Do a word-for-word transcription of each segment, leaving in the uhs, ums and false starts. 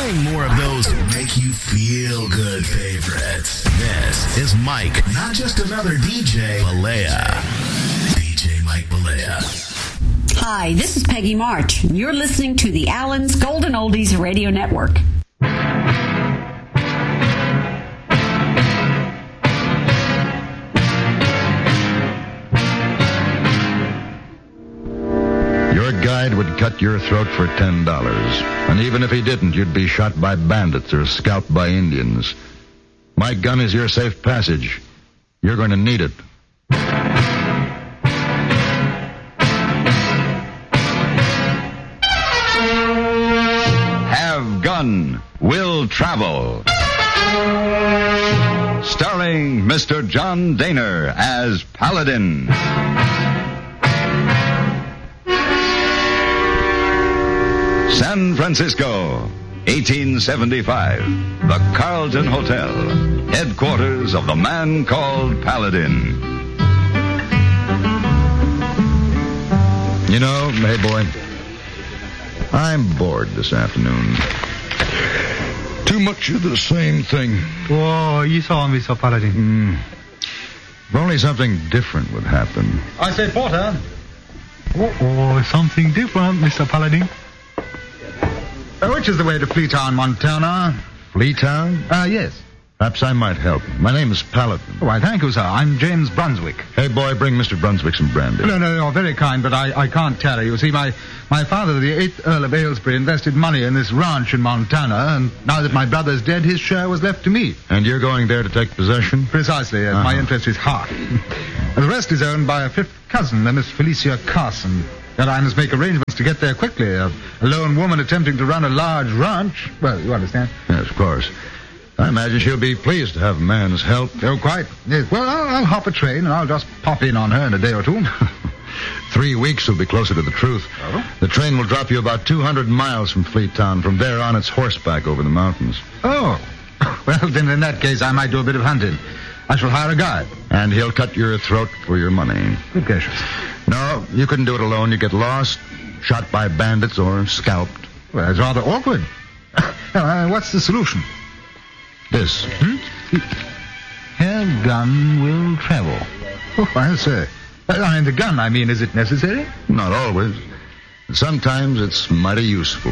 playing more of those make you feel good favorites. This is Mike, not just another D J, Balea. D J Mike Balea. Hi, this is Peggy March, and you're listening to the Allen's Golden Oldies Radio Network. Your guide would cut your throat for ten dollars. And even if he didn't, you'd be shot by bandits or scalped by Indians. My gun is your safe passage. You're going to need it. Have gun, will travel. Starring Mister John Daner as Paladin. San Francisco, eighteen seventy-five. The Carlton Hotel, headquarters of the man called Paladin. You know, hey boy, I'm bored this afternoon. Too much of the same thing. Oh, you saw Mister Paladin. Mm. If only something different would happen. I say, Porter. Oh, oh, something different, Mister Paladin. Uh, which is the way to Fleetown, Montana? Fleetown? Ah, uh, yes. Perhaps I might help. My name is Paladin. Oh, I thank you, sir. I'm James Brunswick. Hey, boy, bring Mister Brunswick some brandy. No, no, you're very kind, but I, I can't tarry. You see, my, my father, the eighth Earl of Aylesbury, invested money in this ranch in Montana, and now that my brother's dead, his share was left to me. And you're going there to take possession? Precisely, yes. Uh-huh. My interest is half. The rest is owned by a fifth cousin, a Miss Felicia Carson. And I must make arrangements to get there quickly. A, a lone woman attempting to run a large ranch. Well, you understand? Yes, of course. I imagine she'll be pleased to have a man's help. Oh, quite. Yes. Well, I'll, I'll hop a train and I'll just pop in on her in a day or two. Three weeks will be closer to the truth. Oh? The train will drop you about two hundred miles from Fleetown. From there on, it's horseback over the mountains. Oh. Well, then in that case, I might do a bit of hunting. I shall hire a guide. And he'll cut your throat for your money. Good gracious. No, you couldn't do it alone. You'd get lost, shot by bandits, or scalped. Well, that's rather awkward. uh, what's the solution? This. Hmm? Her gun will travel. Oh, I say. I mean, the gun, I mean, is it necessary? Not always. Sometimes it's mighty useful.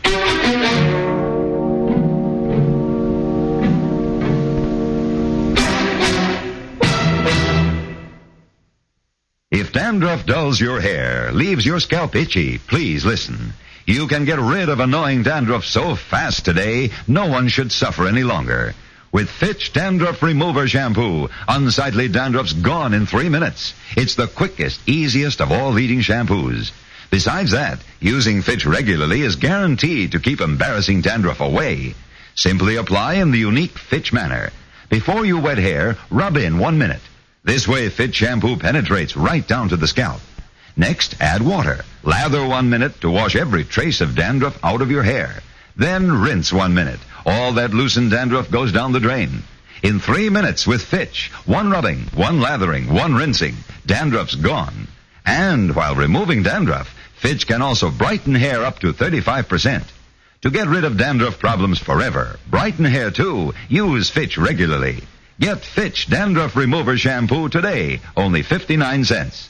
If dandruff dulls your hair, leaves your scalp itchy, please listen. You can get rid of annoying dandruff so fast today, no one should suffer any longer. With Fitch Dandruff Remover Shampoo, unsightly dandruff's gone in three minutes. It's the quickest, easiest of all leading shampoos. Besides that, using Fitch regularly is guaranteed to keep embarrassing dandruff away. Simply apply in the unique Fitch manner. Before you wet hair, rub in one minute. This way, Fitch shampoo penetrates right down to the scalp. Next, add water. Lather one minute to wash every trace of dandruff out of your hair. Then rinse one minute. All that loosened dandruff goes down the drain. In three minutes with Fitch, one rubbing, one lathering, one rinsing, dandruff's gone. And while removing dandruff, Fitch can also brighten hair up to thirty-five percent. To get rid of dandruff problems forever, brighten hair too, use Fitch regularly. Get Fitch Dandruff Remover Shampoo today, only fifty-nine cents.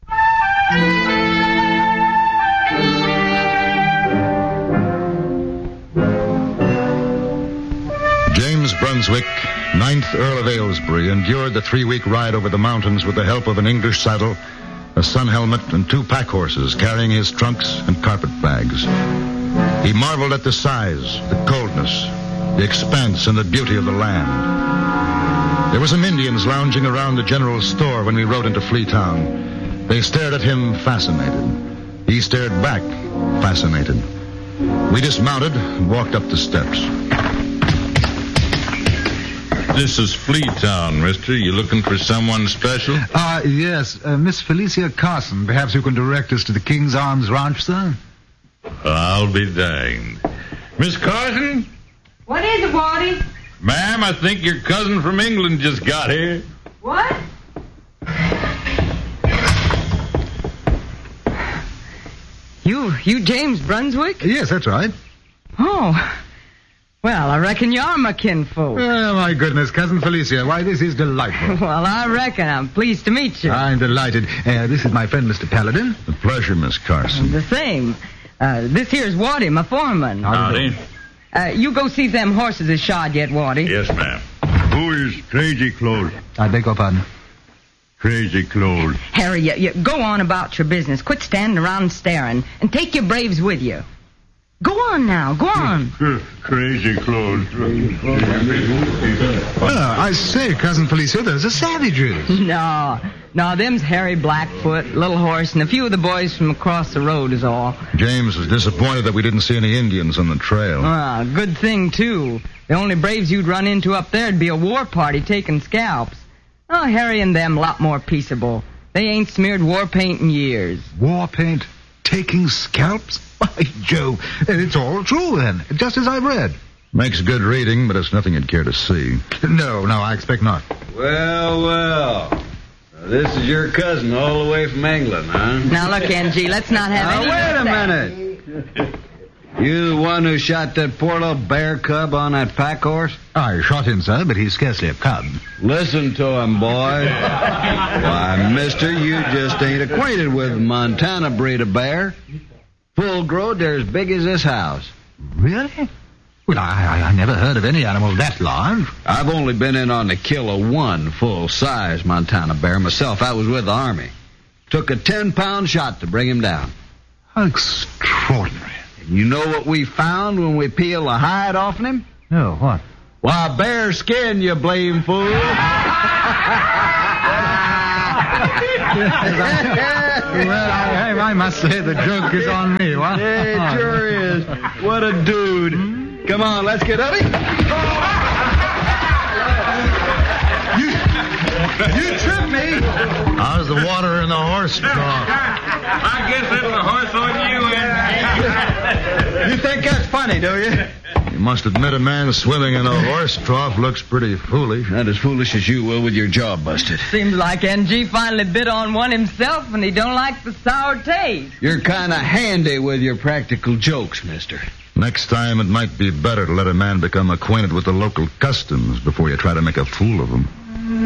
James Brunswick, ninth Earl of Aylesbury, endured the three-week ride over the mountains with the help of an English saddle, a sun helmet, and two pack horses carrying his trunks and carpet bags. He marveled at the size, the coldness, the expanse, and the beauty of the land. There were some Indians lounging around the general store when we rode into Fleetown. They stared at him fascinated. He stared back, fascinated. We dismounted and walked up the steps. This is Fleetown, mister. You looking for someone special? Ah, uh, yes. Uh, Miss Felicia Carson. Perhaps you can direct us to the King's Arms Ranch, sir? I'll be danged. Miss Carson? What is it, Waddy? Ma'am, I think your cousin from England just got here. What? You, you James Brunswick? Yes, that's right. Oh, Well, I reckon you're my kinfolk. Oh, my goodness, Cousin Felicia. Why, this is delightful. Well, I reckon. I'm pleased to meet you. I'm delighted. Uh, this is my friend, Mister Paladin. A pleasure, Miss Carson. The same. Uh, this here's Waddy, my foreman. Howdy. Uh, you go see if them horses is shod yet, Waddy. Yes, ma'am. Who is Crazy Clothes? I beg your pardon. Crazy Clothes. Harry, you, you go on about your business. Quit standing around and staring. And take your braves with you. Go on now. Go on. Crazy Clothes. Oh, I say, Cousin Felicia, those are savages. No. No, them's Harry Blackfoot, Little Horse, and a few of the boys from across the road is all. James was disappointed that we didn't see any Indians on the trail. Ah, good thing, too. The only braves you'd run into up there'd be a war party taking scalps. Oh, Harry and them a lot more peaceable. They ain't smeared war paint in years. War paint? Taking scalps? Why, Joe, it's all true, then, just as I've read. Makes good reading, but it's nothing you'd care to see. No, no, I expect not. Well, well. So this is your cousin all the way from England, huh? Now, look, N G, let's not have Now, any... wait a minute. You the one who shot that poor little bear cub on that pack horse? I shot him, sir, but he's scarcely a cub. Listen to him, boy. Why, mister, you just ain't acquainted with the Montana breed of bear. Full grown, they're as big as this house. Really? Well, I, I, I never heard of any animal that large. I've only been in on the kill of one full-size Montana bear myself. I was with the Army. Took a ten-pound shot to bring him down. How extraordinary. You know what we found when we peeled the hide off of him? No, what? Why, bear skin, you blame fool. Well, I, I must say the joke is on me, what? It sure is. What a dude. Come on, let's get up. You, you tripped me. How's the water in the horse trough? I guess it's a horse on you, and You think that's funny, do you? You must admit a man swimming in a horse trough looks pretty foolish. Not as foolish as you will with your jaw busted. Seems like N G finally bit on one himself, and he don't like the sour taste. You're kind of handy with your practical jokes, mister. Next time, it might be better to let a man become acquainted with the local customs before you try to make a fool of him.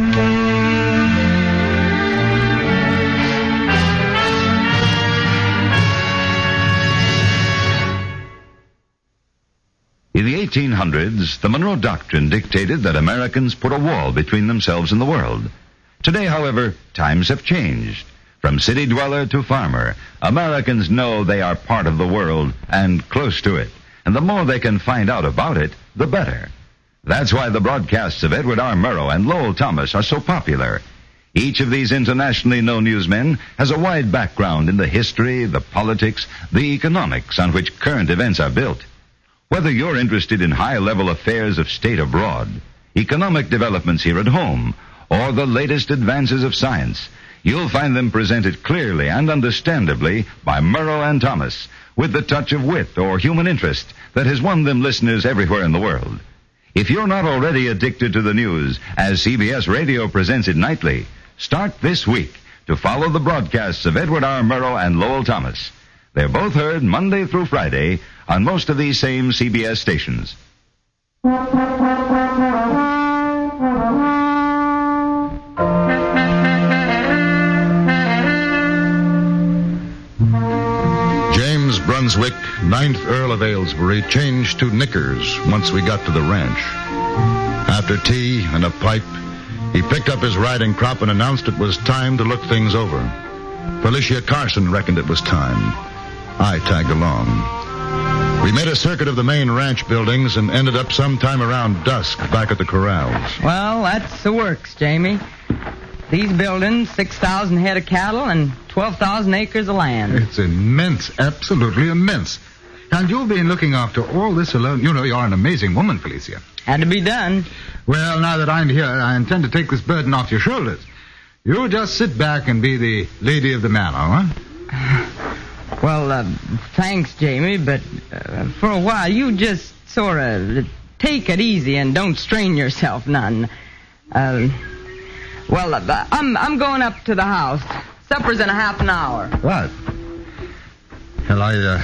In the eighteen hundreds, the Monroe Doctrine dictated that Americans put a wall between themselves and the world. Today, however, times have changed. From city dweller to farmer, Americans know they are part of the world and close to it. And the more they can find out about it, the better. That's why the broadcasts of Edward R. Murrow and Lowell Thomas are so popular. Each of these internationally known newsmen has a wide background in the history, the politics, the economics on which current events are built. Whether you're interested in high-level affairs of state abroad, economic developments here at home, or the latest advances of science, you'll find them presented clearly and understandably by Murrow and Thomas, with the touch of wit or human interest that has won them listeners everywhere in the world. If you're not already addicted to the news, as C B S Radio presents it nightly, start this week to follow the broadcasts of Edward R. Murrow and Lowell Thomas. They're both heard Monday through Friday on most of these same C B S stations. James Brunswick, ninth Earl of Aylesbury, changed to knickers once we got to the ranch. After tea and a pipe, he picked up his riding crop and announced it was time to look things over. Felicia Carson reckoned it was time. I tagged along. We made a circuit of the main ranch buildings and ended up sometime around dusk back at the corrals. Well, that's the works, Jamie. These buildings, six thousand head of cattle and twelve thousand acres of land. It's immense, absolutely immense. And you've been looking after all this alone. You know, you're an amazing woman, Felicia. Had to be done. Well, now that I'm here, I intend to take this burden off your shoulders. You just sit back and be the lady of the manor, huh? Well, uh, thanks, Jamie, but uh, for a while you just sort of take it easy and don't strain yourself none. Uh, well, uh, I'm I'm going up to the house. Supper's in a half an hour. What? Well, I, uh,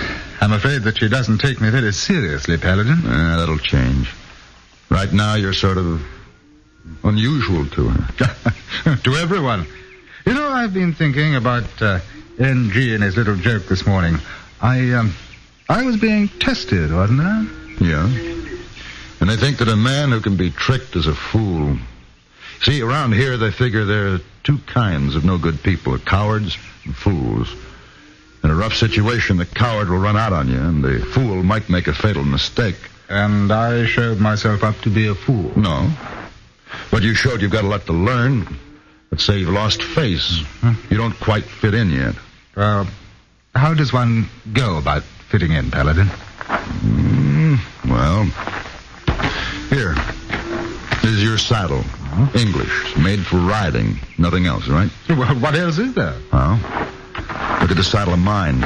I'm afraid that she doesn't take me very seriously, Paladin. Uh, that'll change. Right now, you're sort of unusual to her. To everyone. You know, I've been thinking about uh, N G and his little joke this morning. I, um, I was being tested, wasn't I? Yeah. And they think that a man who can be tricked is a fool. See, around here they figure there are two kinds of no good people, cowards and fools. In a rough situation, the coward will run out on you, and the fool might make a fatal mistake. And I showed myself up to be a fool. No. But you showed you've got a lot to learn. Let's say you've lost face. Mm-hmm. You don't quite fit in yet. Uh, how does one go about fitting in, Paladin? Mm, well, here. This is your saddle. Uh-huh. English. Made for riding. Nothing else, right? Well, what else is there? Well, look at the saddle of mine.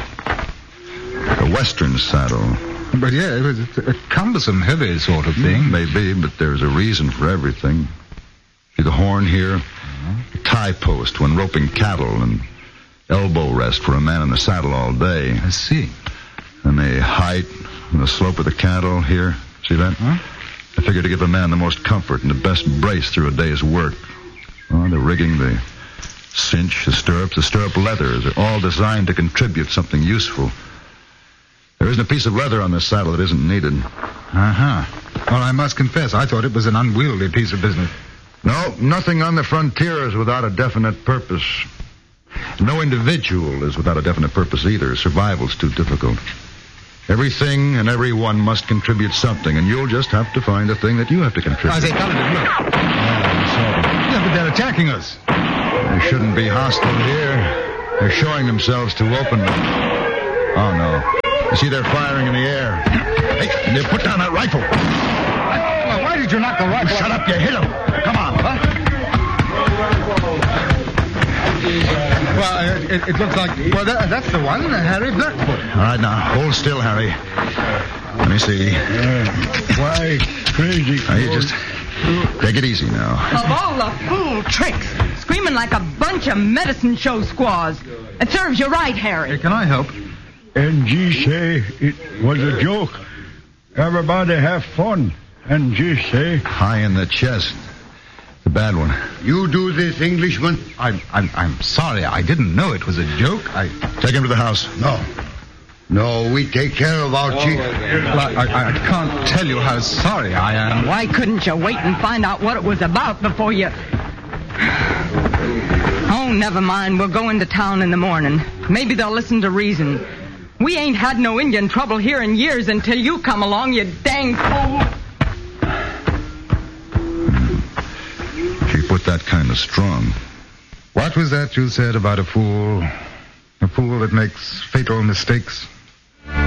A Western saddle. But yeah, it was a cumbersome, heavy sort of thing. Maybe, but there's a reason for everything. See the horn here? Uh-huh. A tie post when roping cattle, and elbow rest for a man in the saddle all day. I see. And the height and the slope of the cattle here. See that? Huh? I figured to give a man the most comfort and the best brace through a day's work. Oh, the rigging, the cinch, the stirrups, the stirrup leathers are all designed to contribute something useful. There isn't a piece of leather on this saddle that isn't needed. Uh-huh. Well, I must confess, I thought it was an unwieldy piece of business. No, nothing on the frontier is without a definite purpose. No individual is without a definite purpose either. Survival's too difficult. Everything and everyone must contribute something, and you'll just have to find the thing that you have to contribute. I say, Paladin, look. Yeah, yeah, but they're attacking us. They shouldn't be hostile here. They're showing themselves too openly. Oh, no. You see, they're firing in the air. Hey, they put down that rifle. Well, why did you knock the rifle? Shut up, you hit him. Come on. Huh? Well, it, it looks like... Well, that, that's the one, Harry Blackfoot. All right, now, hold still, Harry. Let me see. Uh, why, crazy... Now, you just... Take it easy now. Of all the fool tricks, screaming like a bunch of medicine show squaws. It serves you right, Harry. Hey, can I help? N G say it was a joke. Everybody have fun. N G say... High in the chest. The bad one. You do this, Englishman? I'm, I'm, I'm sorry. I didn't know it was a joke. I... Take him to the house. No. No, we take care of our chief. Well, I, I, I can't tell you how sorry I am. Why couldn't you wait and find out what it was about before you... Oh, never mind. We'll go into town in the morning. Maybe they'll listen to reason. We ain't had no Indian trouble here in years until you come along, you dang fool. She put that kind of strong. What was that you said about a fool? A fool that makes fatal mistakes?